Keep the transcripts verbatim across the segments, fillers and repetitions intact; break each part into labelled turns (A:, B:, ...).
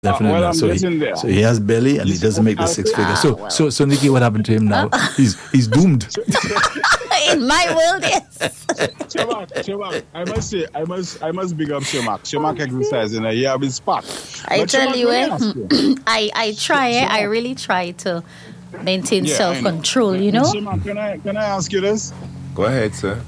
A: Definitely.
B: well,
A: not.
B: I'm
A: So
B: getting
A: he,
B: there.
A: so he has belly and he doesn't make the
B: I'll
A: six
B: say-
A: figures.
C: Ah,
A: So,
C: well.
A: so, so Nikki, what happened to him now? He's he's doomed.
C: In my world, yes.
B: Shemak, Shemak, I must say, I must, I must big up Shemak. Shemak exercising a year with spot.
C: I
B: But
C: tell
B: Shemak,
C: you,
B: let me
C: eh,
B: ask you.
C: I, I try, eh, I really try to maintain
B: Yeah, I
C: self control,
B: know.
C: you know?
B: Shemak, can I, can I ask you this?
D: Go ahead, sir.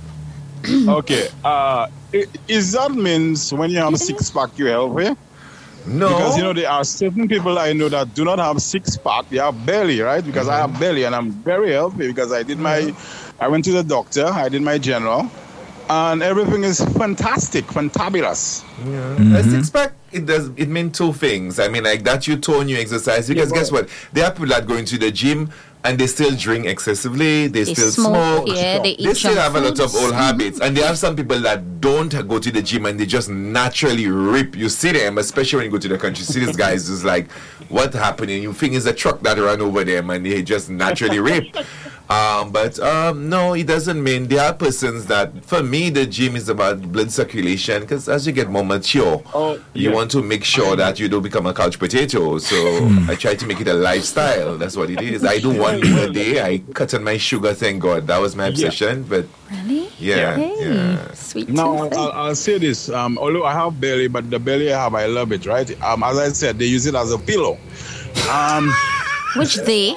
B: Okay. Uh, i- is that means when you have a six pack, you healthy?
D: No.
B: Because you know there are certain people I know that do not have six pack; they have belly, right? Because I have belly and I'm very healthy because I did my, I went to the doctor, I did my general, and everything is fantastic, fantabulous.
D: Yeah. A six pack, it does it means two things. I mean, like that you tone, you exercise. Because
B: Yeah,
D: guess
B: but-
D: what? There are people that go into the gym and they still drink excessively, they,
C: They
D: still
C: smoke,
D: smoke.
C: yeah, they eat
D: They still
C: junk
D: have a lot of
C: foods.
D: old habits. And there are some people that don't go to the gym and they just naturally rip. You see them, especially when you go to the country. You see these guys just like, what happening? You think it's a truck that ran over them and they just naturally rip. Um, but um, no, it doesn't mean there are persons that, for me, the gym is about blood circulation because as you get more mature,
B: Oh,
D: you
B: yeah.
D: want to make sure that you don't become a couch potato. So I try to make it a lifestyle. That's what it is. I do one meal a day. I cut on my sugar, thank God. That was my obsession. But
C: Really?
D: yeah,
C: Hey,
D: yeah.
C: sweet
B: Now
C: tooth,
B: I'll,
C: eh?
B: I'll, I'll say this. Um, although I have belly, but the belly I have, I love it, right? Um, as I said, they use it as a pillow. Um,
C: Which they?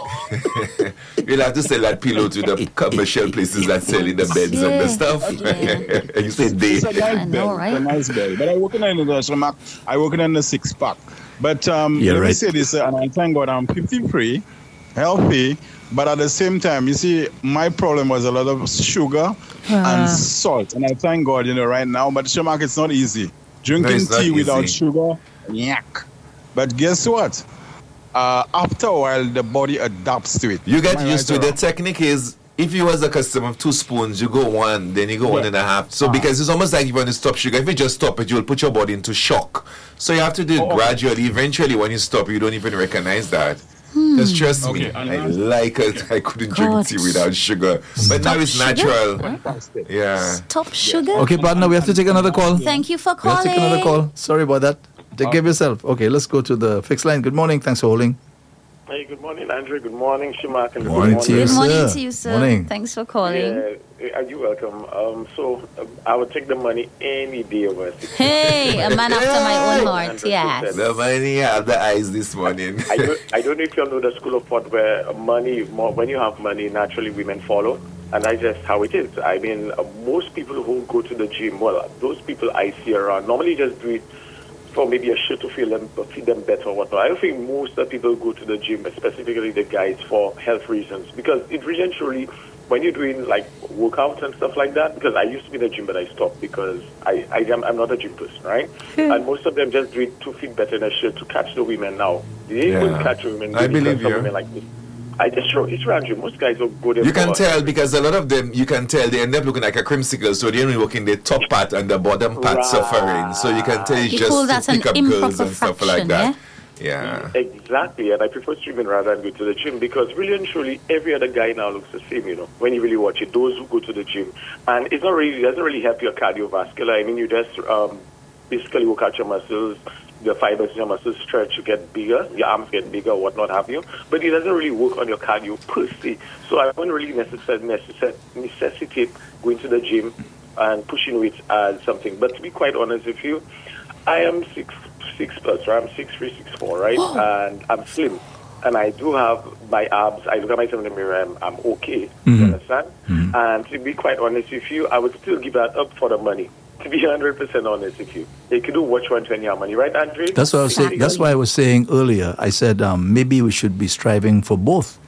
D: You'll have to sell that pillow to the commercial places that sell in the beds and the
C: Yeah,
D: stuff.
C: yeah.
D: You say they.
B: it's a nice
C: I know,
B: belly.
C: right?
B: It's a nice belly. But I work in the Shemak, I work in the six pack. But um,
A: Yeah,
B: let me
A: right.
B: say this, uh, and I thank God I'm fifty-three, healthy. But at the same time, you see, my problem was a lot of sugar
C: Ah.
B: and salt. And I thank God, you know, right now. But Shemak, it's not easy. Drinking
D: it's not
B: tea without
D: easy.
B: sugar, yuck. But guess what? Uh, after a while, the body adapts to it.
D: You get
B: Am I
D: used to
B: right
D: it.
B: or
D: The technique is if you was accustomed of two spoons, you go one, then you go one
B: Yeah.
D: and a half. So
B: Ah.
D: because it's almost like you want to stop sugar. If you just stop it, you will put your body into shock. So you have to do it
B: Oh, okay.
D: gradually. Eventually, when you stop, you don't even recognize that. Because trust me,
B: Okay, and
D: I
B: last-
D: like it. I couldn't drink
C: God.
D: tea without sugar. But now it's
C: sugar?
D: natural.
B: Fantastic.
D: Yeah.
C: Stop sugar?
A: Okay, partner, we have to take another call.
C: Thank you for
A: We have
C: calling.
A: to take another call. Sorry about that. Take care of yourself. Okay, let's go to the fixed line. Good morning. Thanks for holding.
E: Hey, good morning, Andrew. Good morning, Shemak. And good
D: Morning to you.
C: Good morning
A: sir.
C: to you, sir.
A: Morning.
C: Thanks for calling.
E: Yeah, you're welcome. Um, so um, I would take the money any day over six.
C: Hey, a man after my own heart,
E: Andrew,
C: yes.
D: The money have the eyes this morning.
E: I don't, I don't know if you know the school of thought where money, more, when you have money, naturally women follow. And that's just how it is. I mean, uh, most people who go to the gym, well, those people I see around normally just do it for maybe a shit to feel them, feel them better or whatnot. I don't think most of the people go to the gym, specifically the guys, for health reasons. Because it really truly, when you're doing like workouts and stuff like that, because I used to be in the gym, but I stopped because I, I am, I'm not a gym person, right? And most of them just do it to feel better in a shirt to catch the women now. They
D: Yeah.
E: couldn't catch women.
D: I
E: really
D: believe
E: catch some
D: you.
E: women like this. I just show it's around you. Most guys will go there.
D: You can
E: for-
D: tell because a lot of them, you can tell they end up looking like a creamsicle, so they only work in the top part and the bottom part
E: Right.
D: suffering. So you can tell it's
C: You
D: just
C: call
D: to
C: that an
D: pick up girls
C: improper
D: and stuff like
C: fraction,
D: that. Yeah.
E: Exactly, and I prefer streaming rather than go to the gym because really and truly, every other guy now looks the same, you know, when you really watch it. Those who go to the gym, and it's not really, it doesn't really help your cardiovascular. I mean, you just um, basically work out your muscles, the fibers in your muscles stretch, you get bigger, your arms get bigger, whatnot have you. But it doesn't really work on your cardio per se. So I wouldn't really necess- necess- necessitate going to the gym and pushing weight as something. But to be quite honest with you, I am six six plus, right? I'm six three, six four, right? And I'm slim. And I do have my abs. I look at myself in the mirror, I'm, I'm okay. You understand? And to be quite honest with you, I would still give that up for the money. To be one hundred percent honest with you. You could do what you want when you have money, right, Andre?
A: That's what I was saying. That's why I was saying earlier. I said um, maybe we should be striving for both.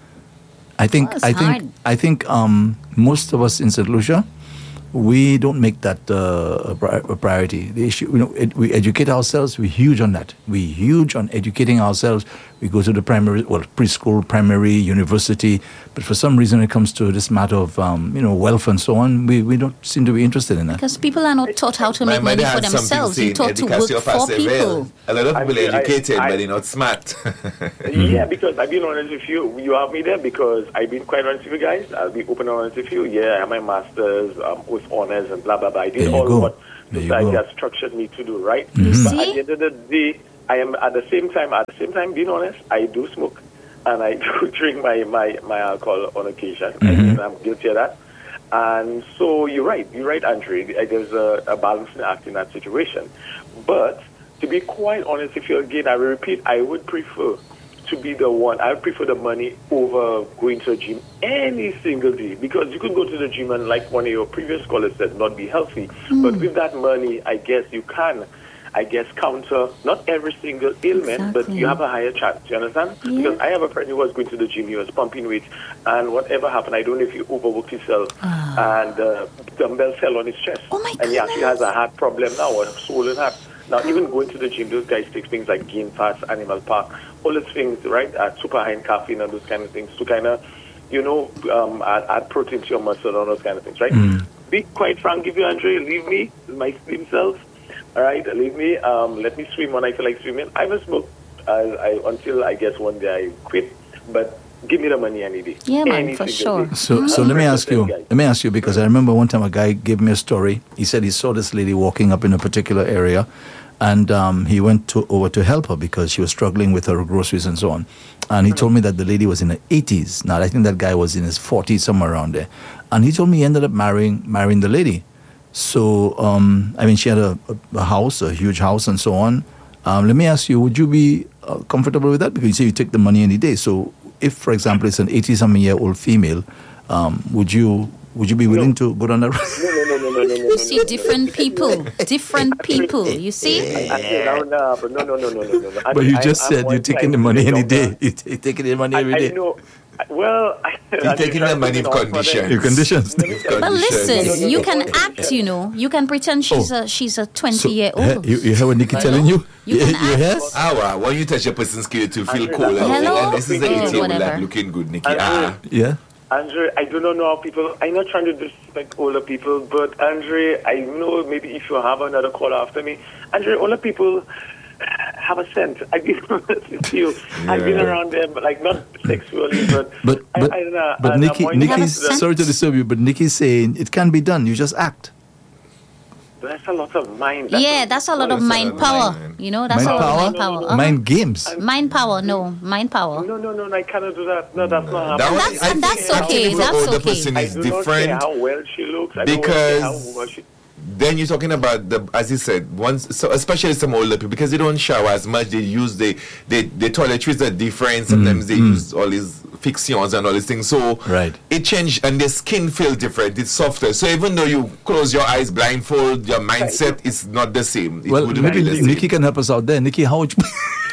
A: I think.
C: Oh, it's
A: I think.
C: hard.
A: I think um, most of us in Saint Lucia, we don't make that uh, a, pri- a priority. The issue, you know, ed- we educate ourselves. We're huge on that. We're huge on educating ourselves. We go to the primary, well, preschool, primary, university. But for some reason, when it comes to this matter of um, you know, wealth and so on, we, we don't seem to be interested in that.
C: Because people are not taught how to
D: My
C: make money
D: mother
C: for
D: had something
C: themselves. You're
D: saying,
C: taught to
D: education
C: work for
D: passe
C: people.
D: well. A lot of
E: I
D: people
E: feel-
D: are
E: I-
D: educated,
E: I-
D: but they're not smart.
E: Yeah, because I've been honest with you. You have me there because I've been quite honest with you guys. I'll be open and honest with you. Yeah, I have my master's um, with honors and blah, blah, blah. I
A: There
E: did
A: you
E: all
A: go.
E: what
A: There you
E: society
A: go.
E: has structured me to do, right?
C: You
E: But
C: see?
E: at the end of the day, I am at the same time, at the same time, being honest, I do smoke and I do drink my, my, my alcohol on occasion.
A: Mm-hmm.
E: I mean, I'm guilty of that. And so you're right, you're right, Andre. There's a, a balancing act in that situation. But to be quite honest, if you again, I will repeat, I would prefer to be the one. I would prefer the money over going to a gym any single day, because you could go to the gym and, like one of your previous callers said, not be healthy. Mm. But with that money, I guess you can, I guess, counter not every single ailment, exactly. but you have a higher chance. You understand? Yeah. Because I have a friend who was going to the gym, he was pumping weight, and whatever happened, I don't know if he overworked himself, oh. and uh, dumbbell fell on his chest.
C: Oh my
E: and he actually has a heart problem now, or a swollen heart. Now, even going to the gym, those guys take things like Gain Fast, Animal Park, all those things, right? Uh, super high in caffeine and those kind of things to kind of, you know, um, add, add protein to your muscle and all those kind of things, right? Mm. Be quite frank with you, Andre. Leave me, my slim self. All right, leave me. Um, let me swim when I feel like swimming. I will smoke uh, I, until I guess one day I quit. But give me the money any day.
C: Yeah, man,
E: any
C: for sure.
E: Day.
A: So, so let me ask you. Let me ask you because I remember one time a guy gave me a story. He said he saw this lady walking up in a particular area, and um, he went to, over to help her because she was struggling with her groceries and so on. And he told me that the lady was in her eighties. Now I think that guy was in his forties, somewhere around there. And he told me he ended up marrying marrying the lady. So, um, I mean, she had a, a house, a huge house and so on. Um, let me ask you, would you be uh, comfortable with that? Because you say you take the money any day. So if, for example, it's an eighty-something-year-old female, um, would you would you be willing no. to go down that road?
E: No, no, no, no, no, no, no.
C: You see, different people, different people, you see?
E: No, no, but no, no, no, no, no, no.
A: But you just I, said you're taking the money any day. You're taking the money every day.
E: I know. Well,
D: you're taking the money of condition.
A: Your conditions.
C: But listen, you can act, you know. You can pretend she's oh. a she's a twenty-year-old.
A: So, you, you hear what Nikki telling you?
C: You
A: you,
C: can
A: you
C: act.
A: hear?
D: Ah, well, when you touch a person's skin to feel cool. And,
C: Hello?
D: and this is the
C: oh,
D: eighty-year-old
C: whatever.
D: that looking good, Nikki.
E: Andre,
D: Ah.
A: Yeah.
E: Andre, I do not know how people, I'm not trying to disrespect older people, but Andre, I know maybe if you have another call after me, Andre, older people have a sense. I've been honest with you. Yeah. I've been around them, like not sexually, but
A: but but,
E: I, I don't know.
A: But
E: and
A: Nikki, Nikki's
C: sense.
A: sorry to disturb you, but Nikki's saying it can be done. You just act.
E: That's a lot of mind. That's
C: yeah,
E: a,
C: that's a lot of mind power. Mind. You know, that's
A: mind
C: a lot
A: power?
C: of mind power. Uh-huh.
A: Mind games.
C: Mind power, no. Mind power.
E: No, no, no, no, I cannot do that. No, that's not
D: That
E: happening.
C: That's,
D: I
C: and that's
D: think
C: okay.
D: for
C: That's
D: older
C: okay.
D: person
E: I
D: is
E: do not care
D: different
E: how well she looks. I
D: because
E: don't care how well she
D: then you're talking about the, as you said, once, so especially some older people, because they don't shower as much. They use the the, the toiletries are different. Sometimes mm, they mm. use all these fictions and all these things. So
A: right.
D: it changed, and the skin feels different. It's softer. So even though you close your eyes blindfold, your mindset is not the same. It
A: well, maybe Nikki can help us out there. Nikki, how would you?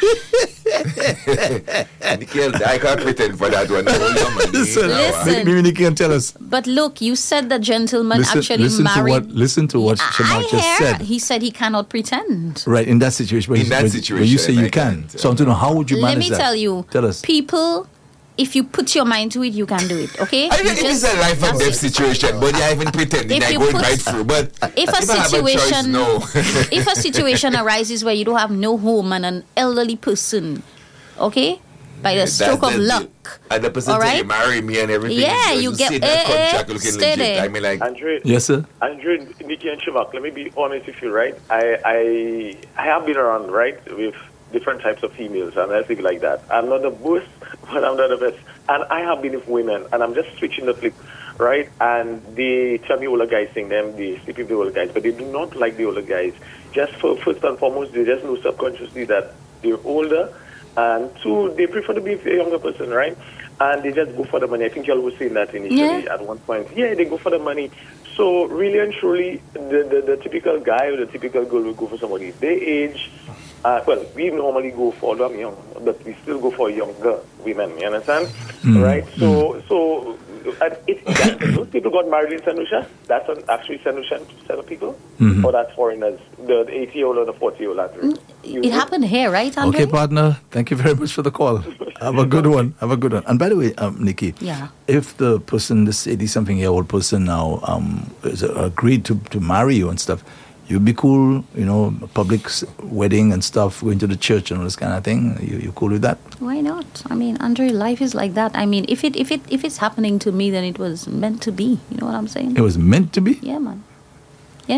D: Nikki, I can't pretend for that one.
A: Listen,
C: listen.
A: Maybe Nikki can tell us.
C: But look, you said the gentleman
A: listen,
C: actually
A: listen
C: married.
A: To what, listen to what
C: I
A: Shamak just
C: hear.
A: said.
C: He said he cannot pretend.
A: Right, in that situation. But
D: in that
A: but,
D: situation.
A: But you say you
D: I
A: can.
D: Can't.
A: So I want to know, how would you manage
C: Let me
A: that?
C: tell you.
A: Tell us.
C: People, if you put your mind to it, you can do it, okay?
D: I think it's a life and death situation, but you're even pretending
C: If
D: you're
C: you
D: going
C: put-
D: right through. But
C: If a
D: if I have a
C: situation,
D: choice, no.
C: if a situation arises where you don't have no home and an elderly person, okay, by the stroke
D: That's
C: of
D: the-
C: luck,
D: And the person
C: all
D: say
C: right?
D: you marry me and everything.
C: Yeah,
D: is-
C: you
D: is
C: get-
D: see that
C: eh, eh,
D: contract looking
C: steady.
D: legit. I mean, like,
E: Andre,
A: Yes, sir.
E: Andre, Nikki and Shivak, let me be honest with you, right? I, I, I have been around, right, with different types of females and everything like that. I'm not the best, but I'm not the best. And I have been with women, and I'm just switching the flip, right? And they tell me older guys sing them, they sleep with the older guys, but they do not like the older guys. Just for, first and foremost, they just know subconsciously that they're older, and two, they prefer to be with a younger person, right? And they just go for the money. I think y'all was saying that initially
C: Yeah.
E: at one point. Yeah, they go for the money. So really and truly, the, the, the typical guy or the typical girl will go for somebody their age. Uh, well, we normally go for them young, but we still go for younger women. You understand?
A: Mm.
E: Right? So, so and it, that, those people got married in Saint Lucia. That's an, actually Saint Lucian set of people,
A: Mhm.
E: or that's foreigners, the eighty-year-old or the forty-year-old.
C: it happened here, right, Andre?
A: Okay, partner. Thank you very much for the call. Have a good one. Have a good one. And by the way, um, Nikki,
C: Yeah.
A: if the person, this eighty-something-year-old person now, um, is uh, agreed to, to marry you and stuff, you'd be cool, you know, public s- wedding and stuff, going to the church and all this kind of thing. You you cool with that?
C: Why not? I mean, Andre, life is like that. I mean, if it if it if it's happening to me, then it was meant to be. You know what I'm saying?
A: It was meant to be.
C: Yeah, man. Yeah.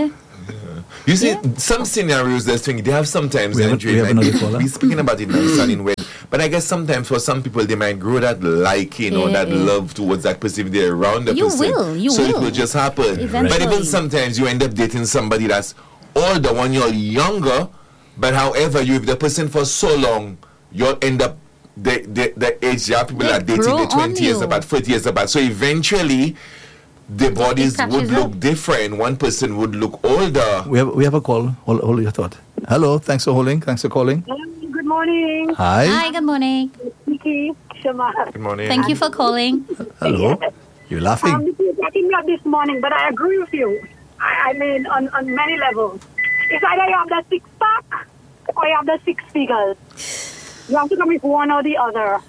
D: You see,
C: Yeah.
D: some scenarios, there's thing they have sometimes.
A: We have-
D: Andre,
A: we have
D: like,
A: another caller.
D: We're speaking about it now, son, when, but I guess sometimes for some people they might grow that liking or
C: Yeah,
D: that
C: yeah.
D: love towards that person if they're around the
C: You
D: person.
C: will, you
D: so it
C: will.
D: will just happen. But
C: Eventually.
D: even sometimes you end up dating somebody that's older when you're younger. But however, you with the person for so long, you'll end up the the, the age. Yeah, people
C: They
D: are dating
C: grow
D: the twenty
C: on
D: years
C: you.
D: apart, forty years apart. So eventually. The bodies
C: catches
D: would look
C: up.
D: different. One person would look older.
A: We have we have a call. Hold, hold your thought. Hello. Thanks for holding. Thanks for calling.
F: Good morning,
A: Hi.
C: Hi, good morning.
F: Nikki, Shema.
D: Good morning.
C: Thank you for calling.
A: Hello. You're laughing.
F: Um, Nikki, you're getting me up this morning, but I agree with you. I, I mean, on, on many levels. It's either you have the six pack or you have the six figures. You have to come with one or the other.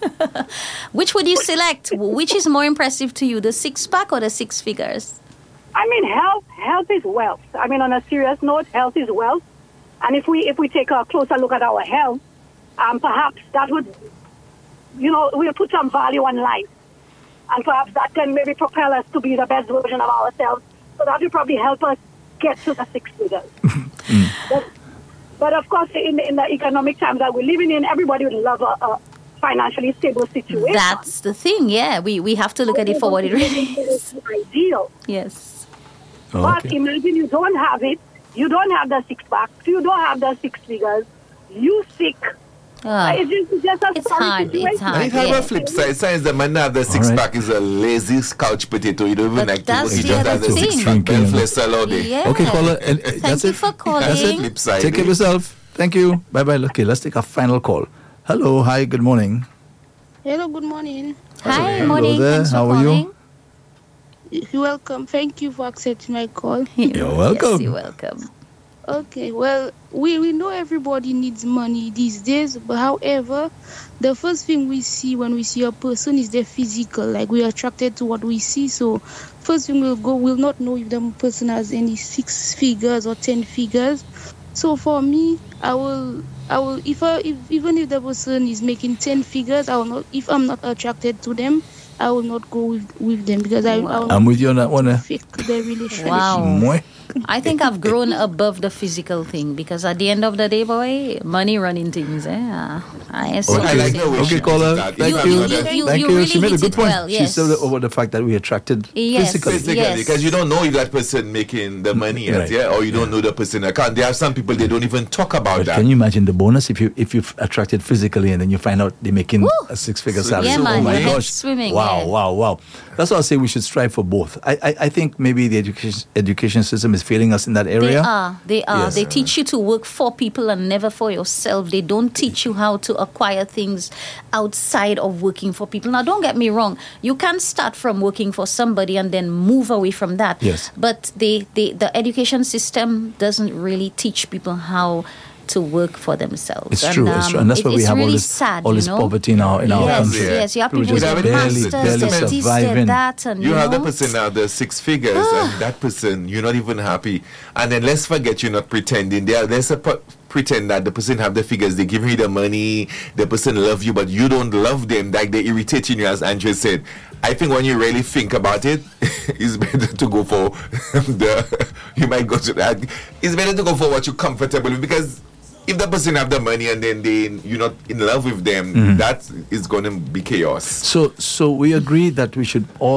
C: Which would you select? Which is more impressive to you, the six pack or the six figures?
F: I mean, health health is wealth. I mean, on a serious note, health is wealth. And if we if we take a closer look at our health, um, perhaps that would, you know, we'll put some value on life. And perhaps that can maybe propel us to be the best version of ourselves. So that will probably help us get to the six figures. but, but of course, in, in the economic times that we're living in, everybody would love a, a financially stable situation.
C: That's the thing, yeah. We we have to look at it for what it really is.
F: It's ideal.
C: Yes.
A: Oh,
F: But
A: okay.
F: imagine you don't have it, you don't have the six pack, you don't have the six figures, you sick.
C: Ah,
F: it's just, it's just a
C: it's
F: sorry
C: hard, it's
F: situation.
C: hard.
D: It have
C: yeah.
D: a flip side. Since the man have the six pack is a lazy couch potato. You don't even
C: But
D: like to work.
C: that's
D: He
C: the
D: just
C: other
D: has the six
C: thing.
D: pack.
A: Drinking.
D: Belfless all day.
C: Yeah.
A: Okay, caller. And, uh,
C: Thank
A: that's
C: you
A: it.
C: for calling.
A: That's it.
D: Flip side.
A: Take care of
D: eh?
A: yourself. Thank you. Bye bye. Okay, let's take a final call. Hello. Hi. Good morning.
G: Hello, good morning.
C: Hi,
A: Hello
C: morning.
A: there.
C: Thanks for
A: How are you?
C: calling.
G: You're welcome. Thank you for accepting my call.
A: You're welcome.
C: Yes, you're welcome.
G: Okay, well, we, we know everybody needs money these days, but however, the first thing we see when we see a person is their physical. Like, we are attracted to what we see. So, first thing we'll go, we'll not know if the person has any six figures or ten figures. So, for me, I will, I will, if, I, if even if the person is making ten figures, I will not, if I'm not attracted to them, I will not go with, with them because I, I will
A: I'm with you on that one. eh?
G: fake the relationship.
C: Wow.
A: Mwah.
C: I think I've grown above the physical thing because at the end of the day, boy, money running things. Eh? I
D: I
C: assume
D: like the way
A: Okay,
D: she
A: caller.
D: puts it
A: Thank
D: out.
A: you.
C: You- you- you-
A: Thank
C: you
A: you.
C: really
A: She made a
C: hit
A: good
C: it
A: point.
C: well,
A: She
C: yes.
A: said over the fact that we attracted
C: Yes.
A: physically.
D: Physically,
C: Yes.
D: because you don't know if that person making the money yet,
A: Right.
D: yeah, or you don't know the person account. There are some people they don't even talk about
A: But
D: that.
A: can you imagine the bonus if you if you've attracted physically and then you find out they're making
C: Woo!
A: a six figure
D: So-
A: salary?
C: Yeah,
A: oh
C: man,
A: my
C: your head's
A: gosh!
C: swimming,
A: wow,
C: yeah.
A: wow, wow! That's why I say we should strive for both. I I, I think maybe the education education system is failing us in that
C: They
A: area.
C: are. They are.
A: Yes.
C: They teach you to work for people and never for yourself. They don't teach you how to acquire things outside of working for people. Now, don't get me wrong. You can start from working for somebody and then move away from that.
A: Yes.
C: But they, they, the education system doesn't really teach people how to work for themselves.
A: It's
C: And,
A: true, it's
C: um,
A: true, and that's
C: it-
A: why we
C: it's
A: have all
C: really
A: this
C: sad,
A: all
C: you
A: this
C: know?
A: poverty in our in our
C: yes,
A: country.
C: yes. You have
A: People
C: people
A: just
C: with
A: barely
C: masters,
A: barely
C: there's this,
A: surviving.
C: there's that, and
D: You
C: you
D: have the
C: know?
D: person now, the six figures, and that person, you're not even happy. And then let's forget you're not pretending. There, let's uh, pretend that the person have the figures, they give you the money, the person love you, but you don't love them, like they irritating you, as Andrew said. I think when you really think about it, it's better to go for the, you might go to that, it's better to go for what you're comfortable with, because if the person have the money and then they you're not in love with them, that is going to be chaos.
A: So so we agree that we should all